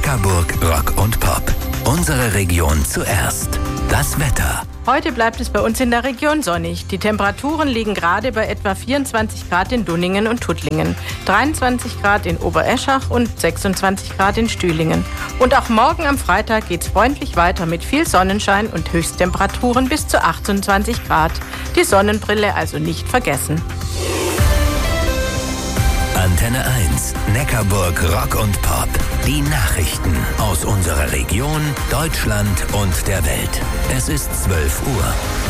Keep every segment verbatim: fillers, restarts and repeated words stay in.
Neckarburg Rock und Pop. Unsere Region zuerst. Das Wetter. Heute bleibt es bei uns in der Region sonnig. Die Temperaturen liegen gerade bei etwa vierundzwanzig Grad in Dunningen und Tuttlingen, dreiundzwanzig Grad in Obereschach und sechsundzwanzig Grad in Stühlingen. Und auch morgen am Freitag geht's freundlich weiter mit viel Sonnenschein und Höchsttemperaturen bis zu achtundzwanzig Grad. Die Sonnenbrille also nicht vergessen. Antenne eins, Neckarburg Rock und Pop. Die Nachrichten aus unserer Region, Deutschland und der Welt. Es ist zwölf Uhr.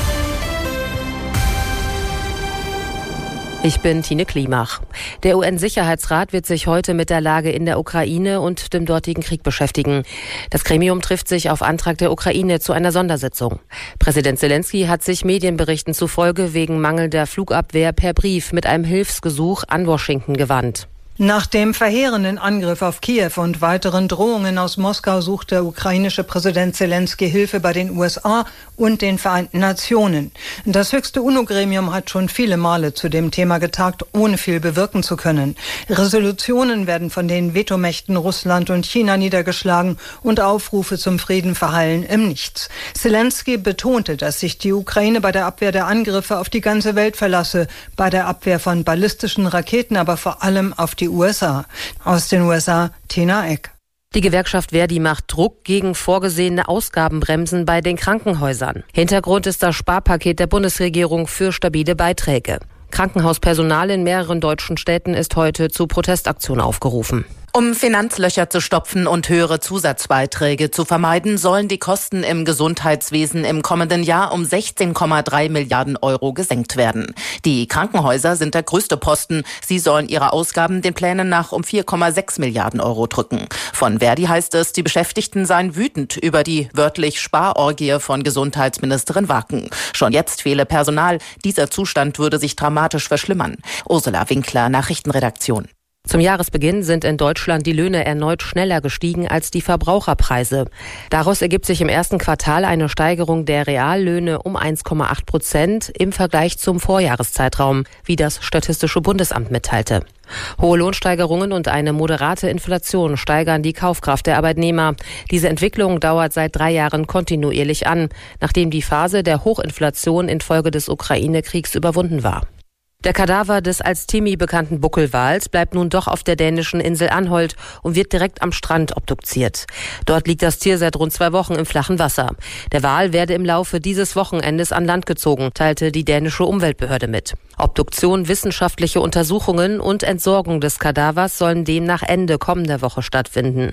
Ich bin Tine Klimach. Der U N-Sicherheitsrat wird sich heute mit der Lage in der Ukraine und dem dortigen Krieg beschäftigen. Das Gremium trifft sich auf Antrag der Ukraine zu einer Sondersitzung. Präsident Zelensky hat sich Medienberichten zufolge wegen mangelnder Flugabwehr per Brief mit einem Hilfsgesuch an Washington gewandt. Nach dem verheerenden Angriff auf Kiew und weiteren Drohungen aus Moskau sucht der ukrainische Präsident Zelensky Hilfe bei den U S A und den Vereinten Nationen. Das höchste UNO-Gremium hat schon viele Male zu dem Thema getagt, ohne viel bewirken zu können. Resolutionen werden von den Vetomächten Russland und China niedergeschlagen und Aufrufe zum Frieden verhallen im Nichts. Zelensky betonte, dass sich die Ukraine bei der Abwehr der Angriffe auf die ganze Welt verlasse, bei der Abwehr von ballistischen Raketen, aber vor allem auf die U S A. Aus den U S A, Tina Eck. Die Gewerkschaft Verdi macht Druck gegen vorgesehene Ausgabenbremsen bei den Krankenhäusern. Hintergrund ist das Sparpaket der Bundesregierung für stabile Beiträge. Krankenhauspersonal in mehreren deutschen Städten ist heute zu Protestaktionen aufgerufen. Um Finanzlöcher zu stopfen und höhere Zusatzbeiträge zu vermeiden, sollen die Kosten im Gesundheitswesen im kommenden Jahr um sechzehn Komma drei Milliarden Euro gesenkt werden. Die Krankenhäuser sind der größte Posten. Sie sollen ihre Ausgaben den Plänen nach um vier Komma sechs Milliarden Euro drücken. Von Verdi heißt es, die Beschäftigten seien wütend über die wörtlich Sparorgie von Gesundheitsministerin Wacken. Schon jetzt fehle Personal. Dieser Zustand würde sich dramatisch verschlimmern. Ursula Winkler, Nachrichtenredaktion. Zum Jahresbeginn sind in Deutschland die Löhne erneut schneller gestiegen als die Verbraucherpreise. Daraus ergibt sich im ersten Quartal eine Steigerung der Reallöhne um eins Komma acht Prozent im Vergleich zum Vorjahreszeitraum, wie das Statistische Bundesamt mitteilte. Hohe Lohnsteigerungen und eine moderate Inflation steigern die Kaufkraft der Arbeitnehmer. Diese Entwicklung dauert seit drei Jahren kontinuierlich an, nachdem die Phase der Hochinflation infolge des Ukraine-Kriegs überwunden war. Der Kadaver des als Timmy bekannten Buckelwals bleibt nun doch auf der dänischen Insel Anholt und wird direkt am Strand obduziert. Dort liegt das Tier seit rund zwei Wochen im flachen Wasser. Der Wal werde im Laufe dieses Wochenendes an Land gezogen, teilte die dänische Umweltbehörde mit. Obduktion, wissenschaftliche Untersuchungen und Entsorgung des Kadavers sollen demnach Ende kommender Woche stattfinden.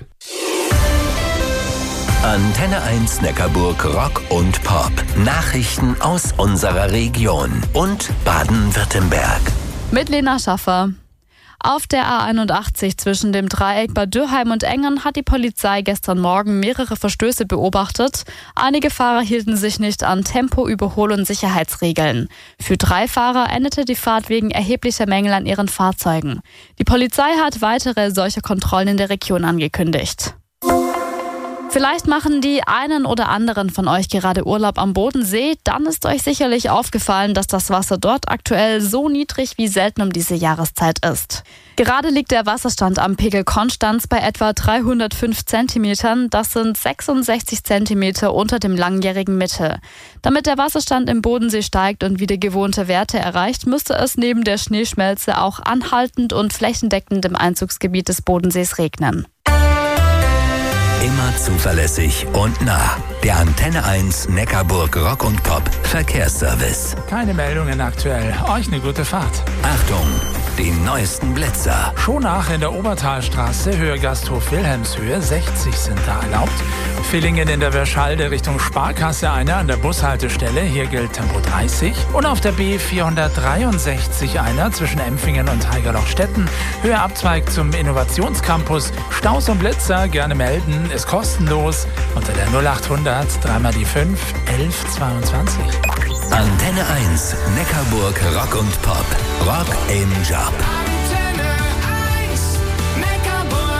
Antenne eins Neckarburg Rock und Pop. Nachrichten aus unserer Region und Baden-Württemberg. Mit Lena Schaffer. Auf der A einundachtzig zwischen dem Dreieck Bad Dürrheim und Engen hat die Polizei gestern Morgen mehrere Verstöße beobachtet. Einige Fahrer hielten sich nicht an Tempo-, Überhol- und Sicherheitsregeln. Für drei Fahrer endete die Fahrt wegen erheblicher Mängel an ihren Fahrzeugen. Die Polizei hat weitere solcher Kontrollen in der Region angekündigt. Vielleicht machen die einen oder anderen von euch gerade Urlaub am Bodensee. Dann ist euch sicherlich aufgefallen, dass das Wasser dort aktuell so niedrig wie selten um diese Jahreszeit ist. Gerade liegt der Wasserstand am Pegel Konstanz bei etwa dreihundertfünf Zentimetern. Das sind sechsundsechzig Zentimeter unter dem langjährigen Mittel. Damit der Wasserstand im Bodensee steigt und wieder gewohnte Werte erreicht, müsste es neben der Schneeschmelze auch anhaltend und flächendeckend im Einzugsgebiet des Bodensees regnen. Immer zuverlässig und nah. Der Antenne eins Neckarburg Rock und Pop Verkehrsservice. Keine Meldungen aktuell. Euch eine gute Fahrt. Achtung, die neuesten Blitzer. Schonach in der Obertalstraße, Höhe Gasthof Wilhelmshöhe, sechzig sind da erlaubt. Villingen in der Werschalde Richtung Sparkasse, einer an der Bushaltestelle, hier gilt Tempo dreißig. Und auf der B vierhundertdreiundsechzig einer zwischen Empfingen und Haigerlochstetten, Höhe Abzweig zum Innovationscampus. Staus und Blitzer gerne melden, ist kostenlos unter der null achthundert drei mal die fünf elf zweiundzwanzig. Antenne eins Neckarburg Rock und Pop. Rock im Job. Antenne eins Neckarburg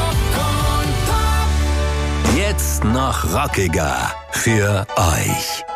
Rock und Pop. Jetzt noch rockiger für euch.